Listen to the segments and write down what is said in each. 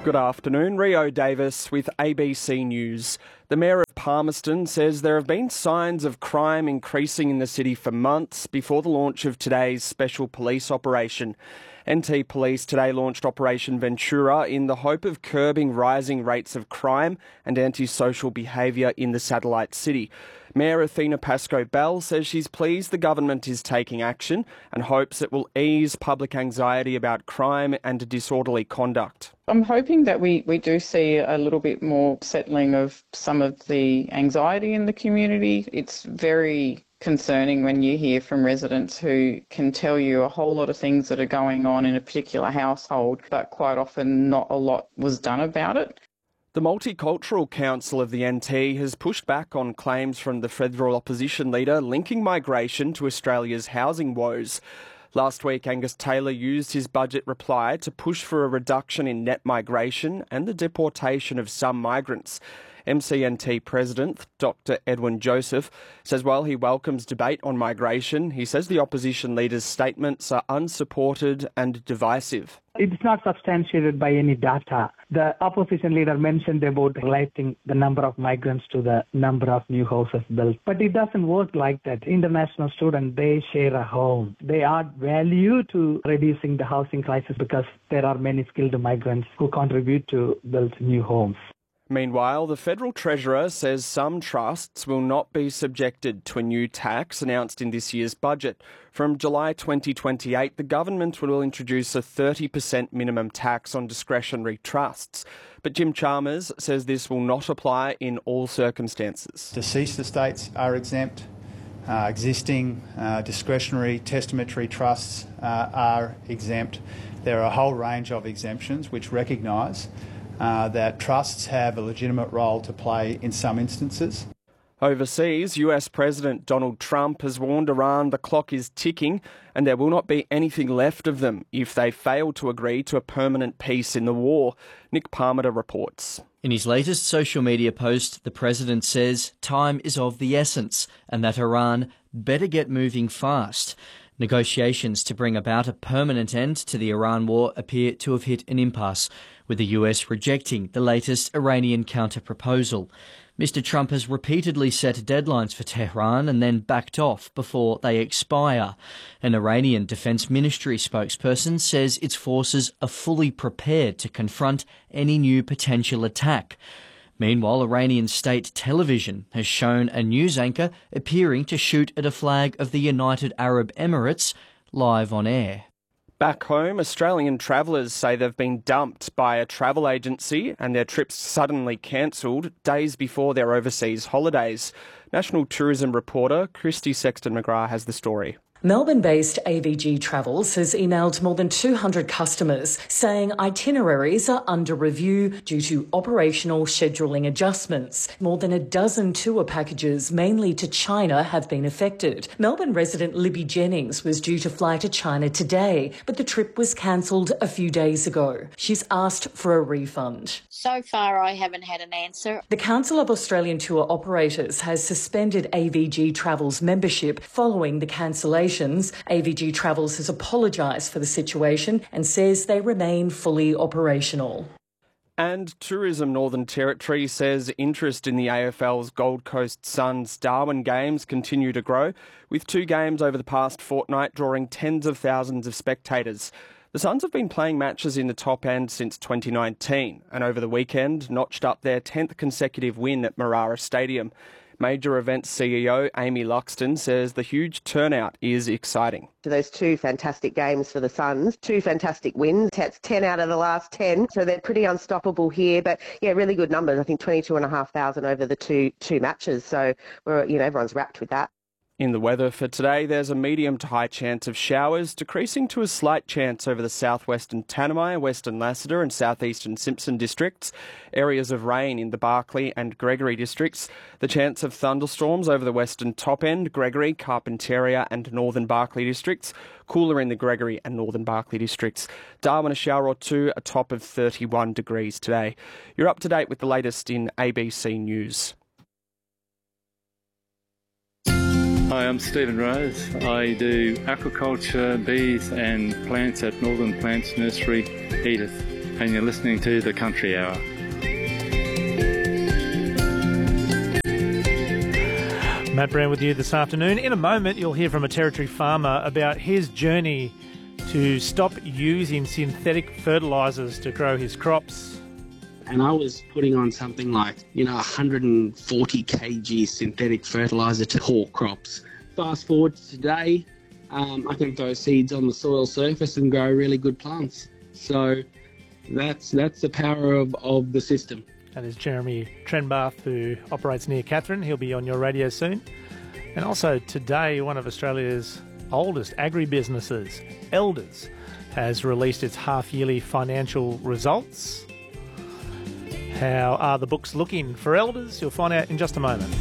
Good afternoon. Rio Davis with ABC News. The Mayor of Palmerston says there have been signs of crime increasing in the city for months before the launch of today's special police operation. NT Police today launched Operation Ventura in the hope of curbing rising rates of crime and antisocial behaviour in the satellite city. Mayor Athena Pascoe-Bell says she's pleased the government is taking action and hopes it will ease public anxiety about crime and disorderly conduct. I'm hoping that we do see a little bit more settling of some of the anxiety in the community. It's very concerning when you hear from residents who can tell you a whole lot of things that are going on in a particular household, but quite often not a lot was done about it. The Multicultural Council of the NT has pushed back on claims from the federal opposition leader linking migration to Australia's housing woes. Last week, Angus Taylor used his budget reply to push for a reduction in net migration and the deportation of some migrants. MCNT President Dr Edwin Joseph says while he welcomes debate on migration, he says the opposition leader's statements are unsupported and divisive. It's not substantiated by any data. The opposition leader mentioned about relating the number of migrants to the number of new houses built. But it doesn't work like that. International students, they share a home. They add value to reducing the housing crisis because there are many skilled migrants who contribute to build new homes. Meanwhile, the Federal Treasurer says some trusts will not be subjected to a new tax announced in this year's budget. From July 2028, the government will introduce a 30% minimum tax on discretionary trusts. But Jim Chalmers says this will not apply in all circumstances. Deceased estates are exempt. Existing discretionary testamentary trusts are exempt. There are a whole range of exemptions which recognise that trusts have a legitimate role to play in some instances. Overseas, US President Donald Trump has warned Iran the clock is ticking and there will not be anything left of them if they fail to agree to a permanent peace in the war. Nick Parmiter reports. In his latest social media post, the president says time is of the essence and that Iran better get moving fast. Negotiations to bring about a permanent end to the Iran war appear to have hit an impasse, with the US rejecting the latest Iranian counter-proposal. Mr. Trump has repeatedly set deadlines for Tehran and then backed off before they expire. An Iranian Defense Ministry spokesperson says its forces are fully prepared to confront any new potential attack. Meanwhile, Iranian state television has shown a news anchor appearing to shoot at a flag of the United Arab Emirates live on air. Back home, Australian travellers say they've been dumped by a travel agency and their trips suddenly cancelled days before their overseas holidays. National tourism reporter Christy Sexton-McGrath has the story. Melbourne-based AVG Travels has emailed more than 200 customers saying itineraries are under review due to operational scheduling adjustments. More than a dozen tour packages, mainly to China, have been affected. Melbourne resident Libby Jennings was due to fly to China today, but the trip was cancelled a few days ago. She's asked for a refund. So far, I haven't had an answer. The Council of Australian Tour Operators has suspended AVG Travels membership following the cancellation. AVG Travels has apologised for the situation and says they remain fully operational. And Tourism Northern Territory says interest in the AFL's Gold Coast Suns Darwin Games continue to grow, with 2 games over the past fortnight drawing tens of thousands of spectators. The Suns have been playing matches in the top end since 2019 and over the weekend notched up their 10th consecutive win at Marara Stadium. Major Events CEO Amy Luxton says the huge turnout is exciting. Those 2 fantastic games for the Suns, 2 fantastic wins. That's 10 out of the last 10, so they're pretty unstoppable here. But yeah, really good numbers. I think 22,500 over the two matches. So everyone's wrapped with that. In the weather for today, there's a medium to high chance of showers, decreasing to a slight chance over the southwestern Tanami, western Lassiter and southeastern Simpson districts. Areas of rain in the Barkly and Gregory districts. The chance of thunderstorms over the western top end, Gregory, Carpentaria and northern Barkly districts. Cooler in the Gregory and northern Barkly districts. Darwin a shower or 2, a top of 31 degrees today. You're up to date with the latest in ABC News. Hi, I'm Stephen Rose. I do aquaculture, bees and plants at Northern Plants Nursery, Edith. and you're listening to The Country Hour. Matt Brown with you this afternoon. In a moment, you'll hear from a Territory farmer about his journey to stop using synthetic fertilisers to grow his crops. And I was putting on something like, 140 kg synthetic fertiliser to whole crops. Fast forward to today, I can throw seeds on the soil surface and grow really good plants. So that's the power of the system. That is Jeremy Trenbarth, who operates near Katherine. He'll be on your radio soon. And also today, one of Australia's oldest agribusinesses, Elders, has released its half-yearly financial results. How are the books looking for Elders? You'll find out in just a moment.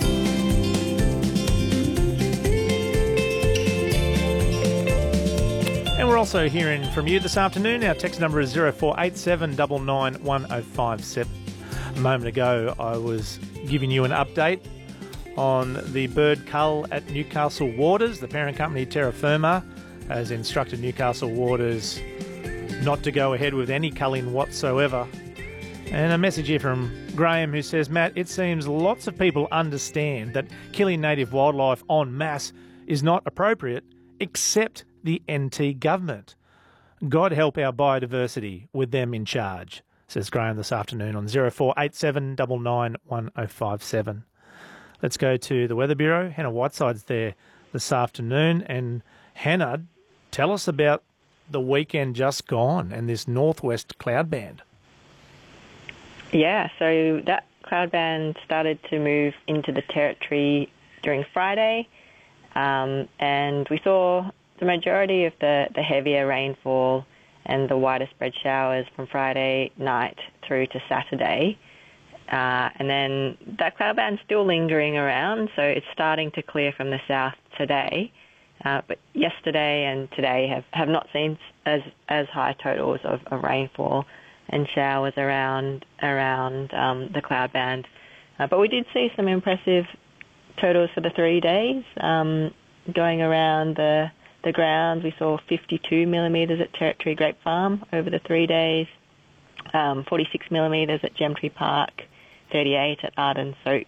And we're also hearing from you this afternoon. Our text number is 0487 99 1057. A moment ago, I was giving you an update on the bird cull at Newcastle Waters. The parent company, Terra Firma, has instructed Newcastle Waters not to go ahead with any culling whatsoever. And a message here from Graham, who says, Matt, it seems lots of people understand that killing native wildlife en masse is not appropriate, except the NT government. God help our biodiversity with them in charge, says Graham this afternoon on 0487 99 1057. Let's go to the Weather Bureau. Hannah Whiteside's there this afternoon. And Hannah, tell us about the weekend just gone and this northwest cloud band. Yeah, so that cloud band started to move into the Territory during Friday, and we saw the majority of the heavier rainfall and the wider spread showers from Friday night through to Saturday. And then that cloud band's still lingering around, so it's starting to clear from the south today. But yesterday and today have not seen as high totals of rainfall and showers around the cloud band. But we did see some impressive totals for the 3 days. Going around the grounds, we saw 52 millimetres at Territory Grape Farm over the 3 days, 46 millimetres at Gemtree Park, 38 at Arden Soak,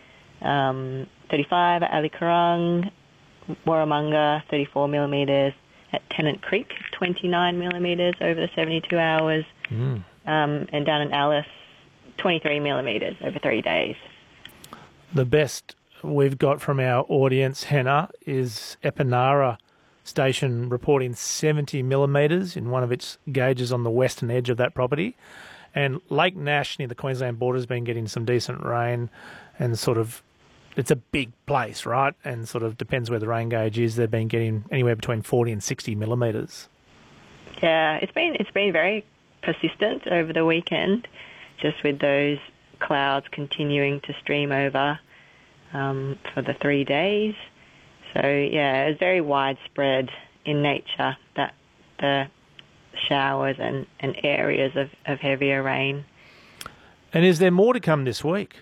35 at Alikarung, Warramunga, 34 millimetres at Tennant Creek, 29 millimetres over the 72 hours, and down in Alice, 23 millimetres over 3 days. The best we've got from our audience, Hannah, is Epinara Station reporting 70 millimetres in one of its gauges on the western edge of that property. And Lake Nash near the Queensland border has been getting some decent rain, and sort of it's a big place, right? And sort of depends where the rain gauge is. They've been getting anywhere between 40 and 60 millimetres. Yeah, it's been very persistent over the weekend, just with those clouds continuing to stream over for the 3 days. So yeah, it's very widespread in nature, that the showers and areas of heavier rain. And is there more to come this week?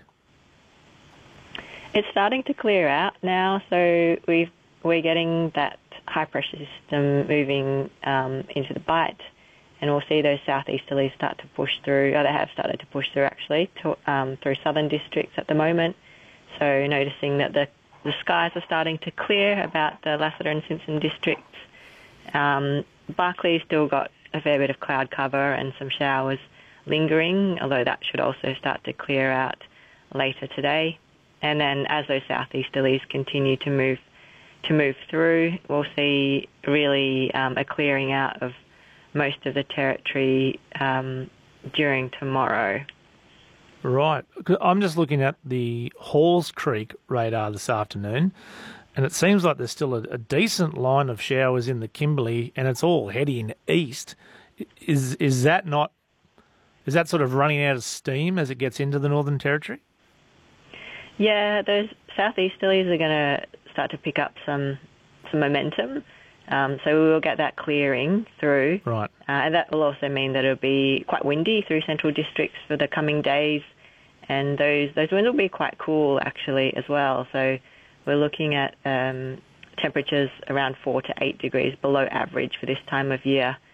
It's starting to clear out now, so we're getting that high pressure system moving into the Bight, and we'll see those southeasterlies start to push through. They have started to push through actually through southern districts at the moment. So noticing that the skies are starting to clear about the Lassiter and Simpson districts. Barclay's still got a fair bit of cloud cover and some showers lingering, although that should also start to clear out later today. And then as those southeasterlies continue to move through, we'll see really a clearing out of most of the Territory during tomorrow. Right. I'm just looking at the Halls Creek radar this afternoon, and it seems like there's still a decent line of showers in the Kimberley, and it's all heading east. Is that sort of running out of steam as it gets into the Northern Territory? Yeah, those southeasterlies are going to start to pick up some momentum. So we will get that clearing through. Right. And that will also mean that it'll be quite windy through central districts for the coming days. And those winds will be quite cool, actually, as well. So we're looking at temperatures around 4 to 8 degrees below average for this time of year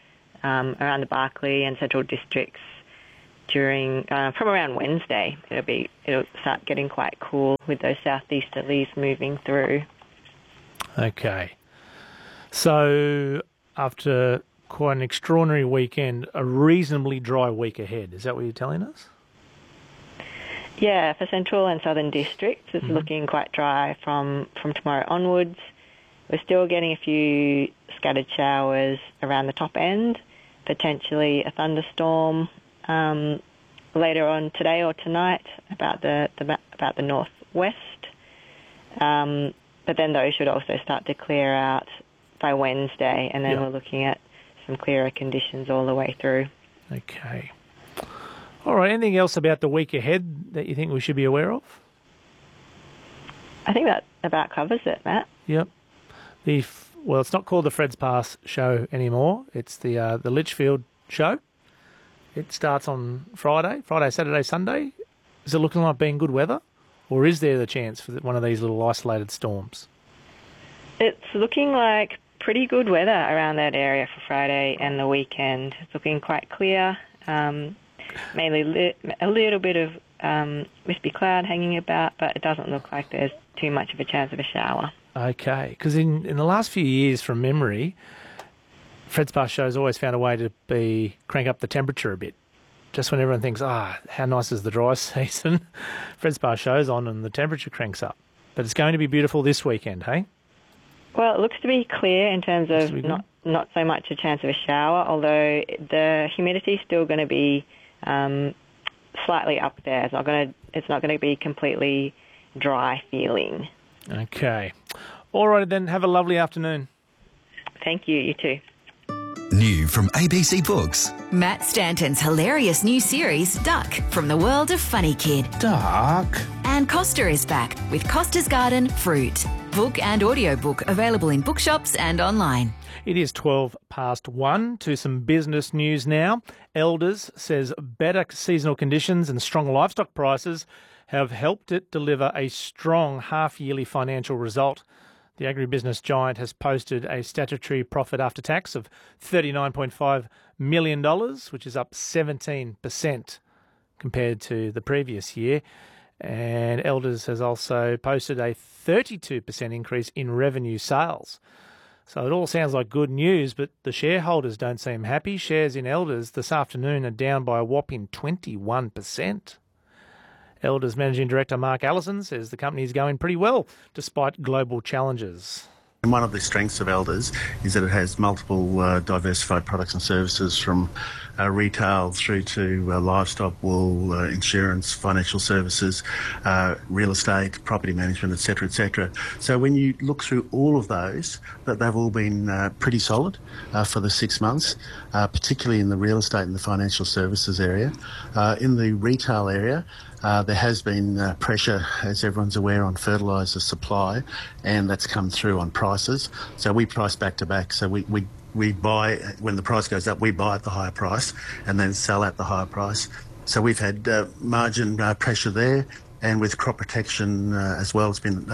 around the Barkly and Central districts during from around Wednesday. It'll start getting quite cool with those southeasterlies moving through. Okay. So after quite an extraordinary weekend, a reasonably dry week ahead. Is that what you're telling us? Yeah, for central and southern districts, it's looking quite dry from tomorrow onwards. We're still getting a few scattered showers around the top end, potentially a thunderstorm later on today or tonight about the northwest. But then those should also start to clear out by Wednesday, and then we're looking at some clearer conditions all the way through. Okay. All right, anything else about the week ahead that you think we should be aware of? I think that about covers it, Matt. Yep. Well, it's not called the Fred's Pass show anymore. It's the Litchfield show. It starts on Friday, Saturday, Sunday. Is it looking like being good weather? Or is there the chance for one of these little isolated storms? It's looking like pretty good weather around that area for Friday and the weekend. It's looking quite clear. Mainly a little bit of wispy cloud hanging about, but it doesn't look like there's too much of a chance of a shower. Okay, because in the last few years, from memory, Fred's Pass show's always found a way to crank up the temperature a bit. Just when everyone thinks, how nice is the dry season, Fred's Pass show's on and the temperature cranks up. But it's going to be beautiful this weekend, hey? Well, it looks to be clear in terms of not so much a chance of a shower, although the humidity is still going to be slightly up there. It's not going to be completely dry feeling. Okay. All right, then. Have a lovely afternoon. Thank you. You too. New from ABC Books. Matt Stanton's hilarious new series, Duck, from the world of Funny Kid. Duck. And Costa is back with Costa's Garden Fruit. Book and audiobook available in bookshops and online. It is 1:12 to some business news now. Elders says better seasonal conditions and strong livestock prices have helped it deliver a strong half-yearly financial result. The agribusiness giant has posted a statutory profit after tax of $39.5 million, which is up 17% compared to the previous year. And Elders has also posted a 32% increase in revenue sales. So it all sounds like good news, but the shareholders don't seem happy. Shares in Elders this afternoon are down by a whopping 21%. Elders Managing Director Mark Allison says the company is going pretty well despite global challenges. And one of the strengths of Elders is that it has multiple diversified products and services from retail through to livestock, wool, insurance, financial services, real estate, property management, etc., etc. So when you look through all of those, that they've all been pretty solid for the 6 months, particularly in the real estate and the financial services area. In the retail area, there has been pressure, as everyone's aware, on fertiliser supply, and that's come through on prices. So we price back to back. So we buy, when the price goes up, we buy at the higher price and then sell at the higher price. So we've had margin pressure there. And with crop protection as well, it's been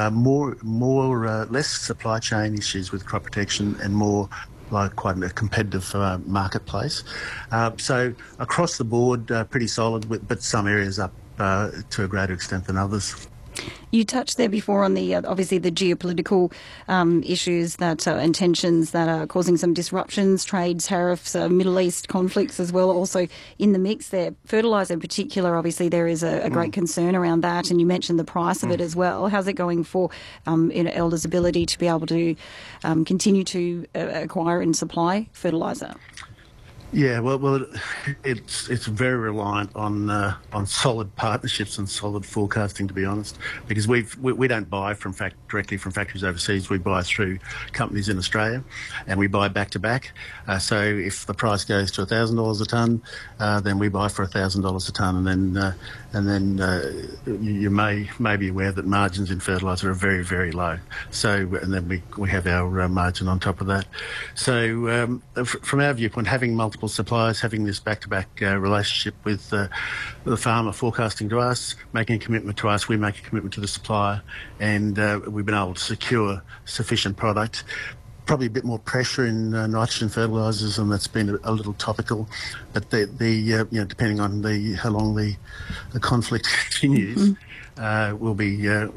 less supply chain issues with crop protection and more like quite a competitive marketplace. So across the board, pretty solid, but some areas up to a greater extent than others. You touched there before on the obviously the geopolitical issues and tensions that are causing some disruptions, trade, tariffs, Middle East conflicts as well, also in the mix there. Fertiliser in particular, obviously there is a great concern around that, and you mentioned the price of it as well. How's it going for Elders' ability to be able to continue to acquire and supply fertiliser? Yeah, well, it's very reliant on solid partnerships and solid forecasting, to be honest, because we don't buy directly from factories overseas. We buy through companies in Australia, and we buy back to back. So if the price goes to $1,000 a tonne, then we buy for $1,000 a tonne, and then you may be aware that margins in fertiliser are very, very low. So and then we have our margin on top of that. So from our viewpoint, having multiple suppliers, having this back-to-back relationship with the farmer forecasting to us, making a commitment to us, we make a commitment to the supplier, and we've been able to secure sufficient product. probably a bit more pressure in nitrogen fertilisers, and that's been a little topical. But depending on how long the conflict continues, will be